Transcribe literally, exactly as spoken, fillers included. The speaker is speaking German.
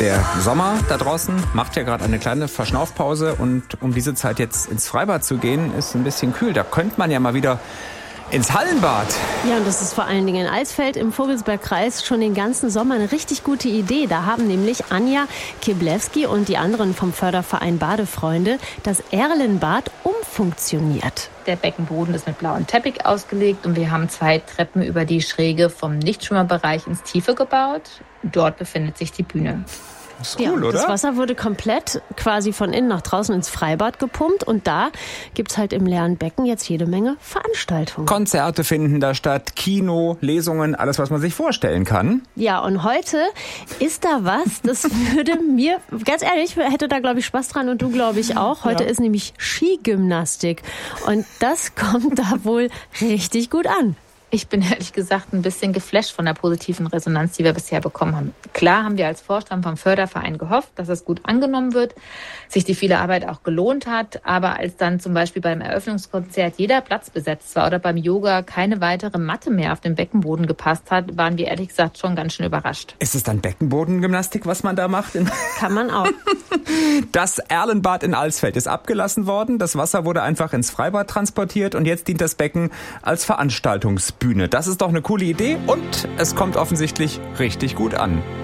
Der Sommer da draußen macht ja gerade eine kleine Verschnaufpause und um diese Zeit jetzt ins Freibad zu gehen, ist ein bisschen kühl. Da könnte man ja mal wieder ins Hallenbad. Ja, und das ist vor allen Dingen in Alsfeld im Vogelsbergkreis schon den ganzen Sommer eine richtig gute Idee. Da haben nämlich Anja Kiblewski und die anderen vom Förderverein Badefreunde das Erlenbad umfunktioniert. Der Beckenboden ist mit blauem Teppich ausgelegt und wir haben zwei Treppen über die Schräge vom Nichtschwimmerbereich ins Tiefe gebaut. Dort befindet sich die Bühne. Ist cool, ja, oder? Das Wasser wurde komplett quasi von innen nach draußen ins Freibad gepumpt und da gibt's halt im leeren Becken jetzt jede Menge Veranstaltungen. Konzerte finden da statt, Kino, Lesungen, alles, was man sich vorstellen kann. Ja, und heute ist da was, das würde mir, ganz ehrlich, hätte da, glaube ich, Spaß dran und du, glaube ich, auch. Heute ja. ist nämlich Skigymnastik und das kommt da wohl richtig gut an. Ich bin ehrlich gesagt ein bisschen geflasht von der positiven Resonanz, die wir bisher bekommen haben. Klar haben wir als Vorstand vom Förderverein gehofft, dass es gut angenommen wird, sich die viele Arbeit auch gelohnt hat. Aber als dann zum Beispiel beim Eröffnungskonzert jeder Platz besetzt war oder beim Yoga keine weitere Matte mehr auf den Beckenboden gepasst hat, waren wir ehrlich gesagt schon ganz schön überrascht. Ist es dann Beckenbodengymnastik, was man da macht? Kann man auch. Das Erlenbad in Alsfeld ist abgelassen worden. Das Wasser wurde einfach ins Freibad transportiert und jetzt dient das Becken als Veranstaltungsbühne. Das ist doch eine coole Idee und es kommt offensichtlich richtig gut an.